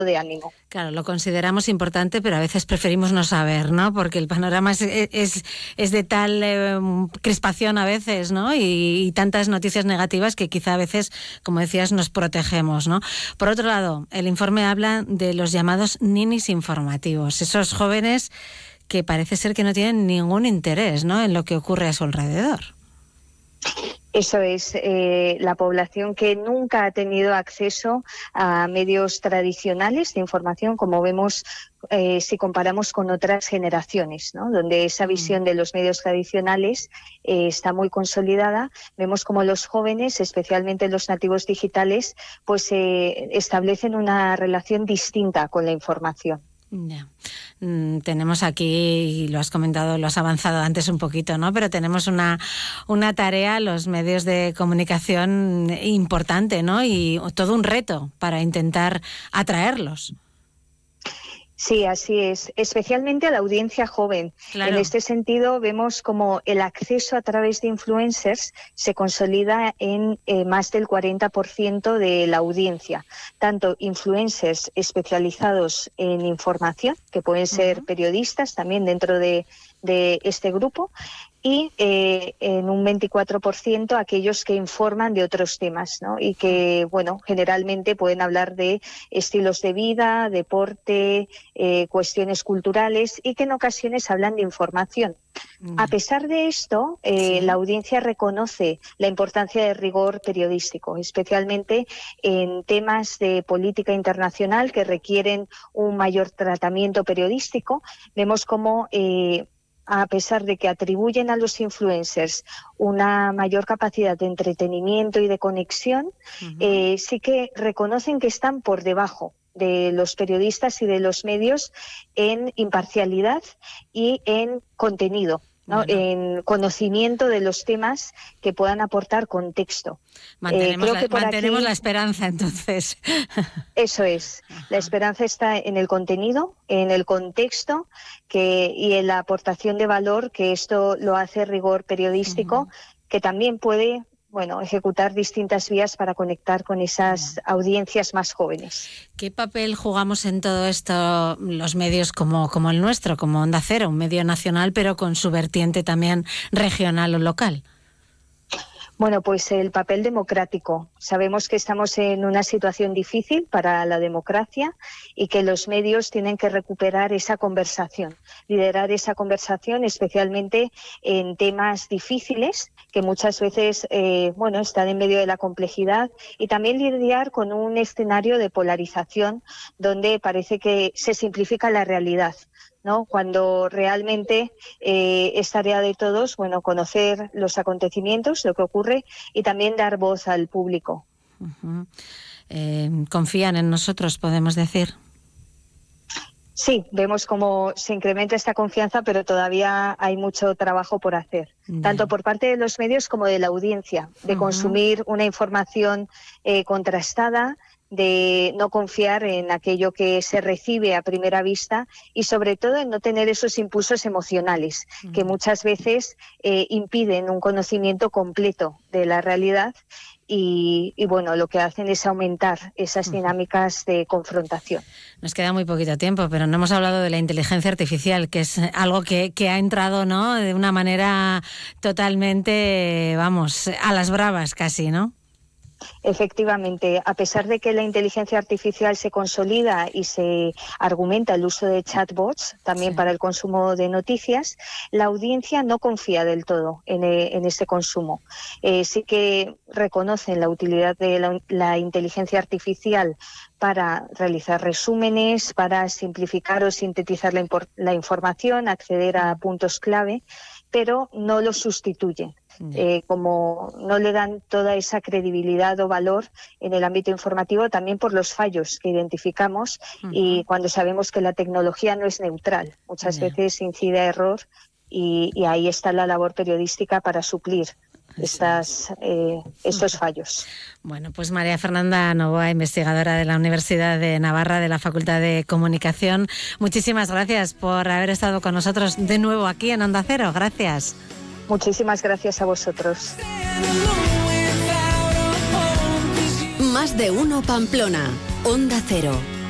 de ánimo. Claro, lo consideramos importante, pero a veces preferimos no saber, ¿no? Porque el panorama es de tal crispación a veces, ¿no? Y tantas noticias negativas que quizá a veces, como decías, nos protegemos, ¿no? Por otro lado, el informe habla de los llamados ninis informativos, esos jóvenes que parece ser que no tienen ningún interés, ¿no?, en lo que ocurre a su alrededor. Eso es, la población que nunca ha tenido acceso a medios tradicionales de información, como vemos si comparamos con otras generaciones, ¿no?, donde esa visión de los medios tradicionales está muy consolidada. Vemos como los jóvenes, especialmente los nativos digitales, pues establecen una relación distinta con la información. Ya. Tenemos aquí, y lo has comentado, lo has avanzado antes un poquito, ¿no? Pero tenemos una tarea, los medios de comunicación, importante, ¿no? Y todo un reto para intentar atraerlos. Sí, así es, especialmente a la audiencia joven. Claro. En este sentido, vemos como el acceso a través de influencers se consolida en más del 40% de la audiencia. Tanto influencers especializados en información, que pueden ser periodistas también dentro de este grupo, y en un 24% aquellos que informan de otros temas, ¿no? Y que, bueno, generalmente pueden hablar de estilos de vida, deporte, cuestiones culturales, y que en ocasiones hablan de información. A pesar de esto, la audiencia reconoce la importancia del rigor periodístico, especialmente en temas de política internacional que requieren un mayor tratamiento periodístico. Vemos cómo a pesar de que atribuyen a los influencers una mayor capacidad de entretenimiento y de conexión, sí que reconocen que están por debajo de los periodistas y de los medios en imparcialidad y en contenido, ¿no? Bueno. En conocimiento de los temas que puedan aportar contexto. Mantenemos la esperanza, entonces. Eso es. La esperanza está en el contenido, en el contexto y en la aportación de valor, que esto lo hace rigor periodístico, que también puede, bueno, ejecutar distintas vías para conectar con esas audiencias más jóvenes. ¿Qué papel jugamos en todo esto los medios como el nuestro, como Onda Cero, un medio nacional, pero con su vertiente también regional o local? Bueno, pues el papel democrático. Sabemos que estamos en una situación difícil para la democracia y que los medios tienen que recuperar esa conversación, liderar esa conversación, especialmente en temas difíciles que muchas veces están en medio de la complejidad, y también lidiar con un escenario de polarización donde parece que se simplifica la realidad, ¿no? Cuando realmente es tarea de todos, bueno, conocer los acontecimientos, lo que ocurre, y también dar voz al público. ¿Confían en nosotros, podemos decir? Sí, vemos cómo se incrementa esta confianza, pero todavía hay mucho trabajo por hacer, tanto por parte de los medios como de la audiencia, de consumir una información contrastada, de no confiar en aquello que se recibe a primera vista, y sobre todo en no tener esos impulsos emocionales que muchas veces impiden un conocimiento completo de la realidad y bueno, lo que hacen es aumentar esas dinámicas de confrontación. Nos queda muy poquito tiempo, pero no hemos hablado de la inteligencia artificial, que es algo que ha entrado, ¿no?, de una manera totalmente, a las bravas casi, ¿no? Efectivamente, a pesar de que la inteligencia artificial se consolida y se argumenta el uso de chatbots también para el consumo de noticias, la audiencia no confía del todo en este consumo. Sí que reconocen la utilidad de la inteligencia artificial para realizar resúmenes, para simplificar o sintetizar la información, acceder a puntos clave, pero no lo sustituyen. Como no le dan toda esa credibilidad o valor en el ámbito informativo, también por los fallos que identificamos y cuando sabemos que la tecnología no es neutral. Muchas veces incide a error y ahí está la labor periodística para suplir estos fallos. Bueno, pues María Fernanda Novoa, investigadora de la Universidad de Navarra, de la Facultad de Comunicación, muchísimas gracias por haber estado con nosotros de nuevo aquí en Onda Cero. Gracias. Muchísimas gracias a vosotros. Más de uno Pamplona, Onda Cero.